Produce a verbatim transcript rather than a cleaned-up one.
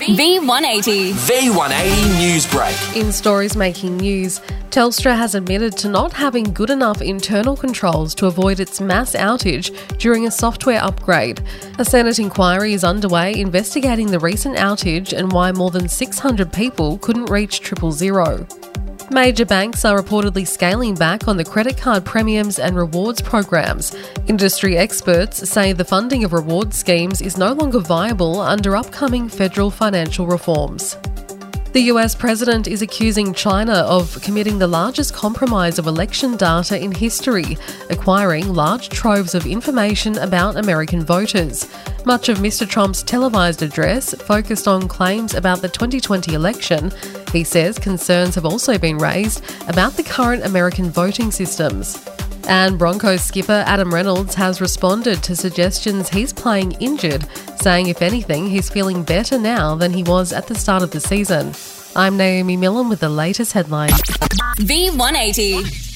V one eighty. V one eighty News Break. In stories making news, Telstra has admitted to not having good enough internal controls to avoid its mass outage during a software upgrade. A Senate inquiry is underway investigating the recent outage and why more than six hundred people couldn't reach triple zero. Major banks are reportedly scaling back on the credit card premiums and rewards programs. Industry experts say the funding of reward schemes is no longer viable under upcoming federal financial reforms. The U S president is accusing China of committing the largest compromise of election data in history, acquiring large troves of information about American voters. Much of Mister Trump's televised address focused on claims about the twenty twenty election. He says concerns have also been raised about the current American voting systems. And Broncos skipper Adam Reynolds has responded to suggestions he's playing injured, saying if anything, he's feeling better now than he was at the start of the season. I'm Naomi Millen with the latest headlines. V one eighty.